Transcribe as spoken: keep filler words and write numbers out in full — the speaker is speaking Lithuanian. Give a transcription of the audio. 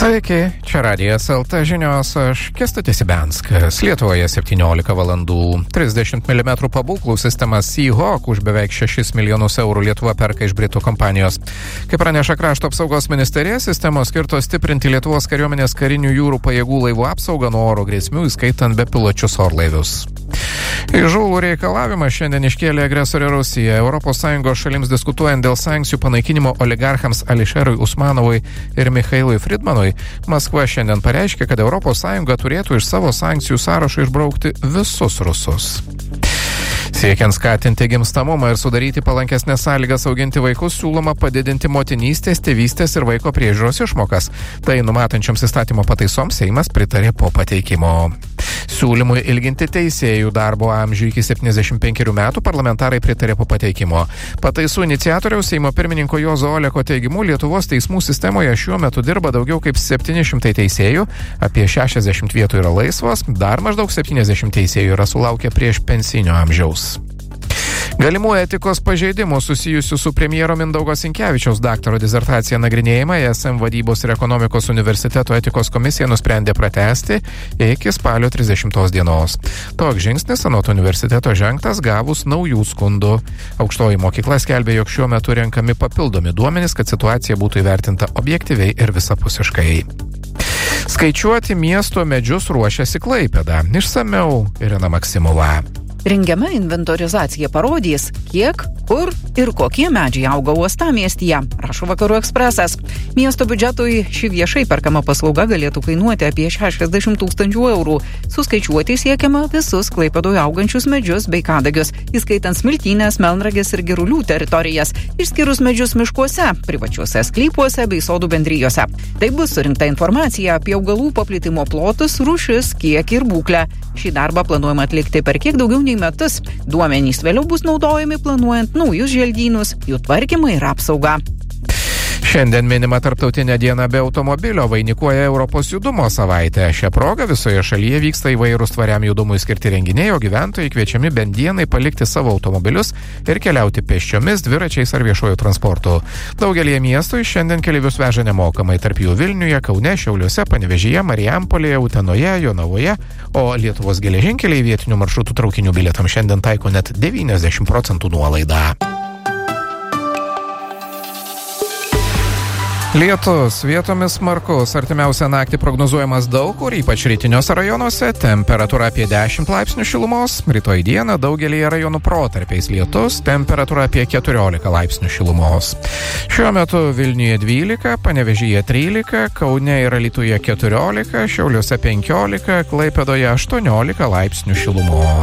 Sveiki, čia Radijas L T žinios, aš Kęstutis Ibenskas. Lietuvoje septyniolika valandų. trisdešimt milimetrų pabūklų sistema Seahawk už beveik šešis milijonus eurų Lietuva perka iš Britų kompanijos. Kaip praneša Krašto apsaugos ministerija, sistemos skirtos stiprinti Lietuvos kariuomenės karinių jūrų pajėgų laivų apsaugą nuo oro grėsmių, įskaitant bepiločius orlaivius. Įžūlų reikalavimą šiandien iškėlė agresorė Rusija. Europos Sąjungos šalims diskutuojant dėl sankcijų panaikinimo oligarchams Ališerui Usmanovui ir Michailui Fridmanui, Maskva šiandien pareiškė, kad Europos Sąjunga turėtų iš savo sankcijų sąrašo išbraukti visus rusus. Siekiant skatinti gimstamumą ir sudaryti palankesnės sąlygas auginti vaikus, siūloma padidinti motinystės, tėvystės ir vaiko priežiūros išmokas. Tai numatančioms įstatymo pataisoms Seimas pritarė po pateikimo. Siūlymui ilginti teisėjų darbo amžių iki septyniasdešimt penkerių metų parlamentarai pritarė po pateikimo. Pataisų iniciatoriaus Seimo pirmininko Juozo Oleko teigimu, Lietuvos teismų sistemoje šiuo metu dirba daugiau kaip septyni šimtai teisėjų, apie šešiasdešimt vietų yra laisvos, dar maždaug septyniasdešimt teisėjų yra sulaukę prieš pensinio amžiaus. Galimų etikos pažeidimų susijusių su premjero Mindaugo Sinkevičiaus daktaro disertacija nagrinėjimą E S M Vadybos ir ekonomikos universiteto etikos komisija nusprendė pratęsti iki spalio trisdešimtos dienos. Toks žingsnis anot universiteto žengtas gavus naujų skundų. Aukštoji mokykla skelbė, jog šiuo metu renkami papildomi duomenys, kad situacija būtų įvertinta objektyviai ir visapusiškai. Skaičiuoti miesto medžius ruošiasi Klaipėda. Išsamiau Irena Maksimova. Rengiama inventorizacija parodys, kiek, kur ir kokie medžiai auga uostamiestyje, rašo Vakarų Ekspresas. Miesto biudžetui ši viešai perkama paslauga galėtų kainuoti apie šešiasdešimt tūkstančių eurų. Suskaičiuoti siekiama visus Klaipėdoje augančius medžius bei kadagius, įskaitant smiltynės, melnragės ir girulių teritorijas, išskyrus medžius miškuose, privačiuose sklypuose bei sodų bendrijose. Tai bus surinkta informacija apie augalų paplitimo plotus, rūšis, kiekį ir būklę. Šį darbą planuojama atlikti per kiek daugiau nei metus. Duomenys vėliau bus naudojami planuojant naujus želdynus, jų tvarkymą ir apsaugą. Šiandien minima Tarptautinė diena be automobilio, vainikuoja Europos judumo savaitė. Šią progą visoje šalyje vyksta įvairūs tvariam judumui skirti renginiai, o gyventojai kviečiami bent dienai palikti savo automobilius ir keliauti pėsčiomis, dviračiais ar viešuoju transportu. Daugelį miestų šiandien keleivius veža nemokamai, tarp jų Vilniuje, Kaune, Šiauliuose, Panevėžyje, Marijampolėje, Utenoje, Jonavoje, o Lietuvos geležinkeliai vietinių maršrutų traukinių bilietams šiandien taiko net devyniasdešimt procentų nuolaidą. Lietus vietomis smarkus, artimiausią naktį prognozuojamas daug kur, ypač rytiniuose rajonuose, temperatūra apie dešimt laipsnių šilumos, rytoj dieną daugelį rajonų protarpiais lietus, temperatūra apie keturiolika laipsnių šilumos. Šiuo metu Vilniuje dvylika, Panevėžyje trylika, Kaune ir Alytuje keturiolika, Šiauliuose penkiolika, Klaipėdoje aštuoniolika laipsnių šilumos.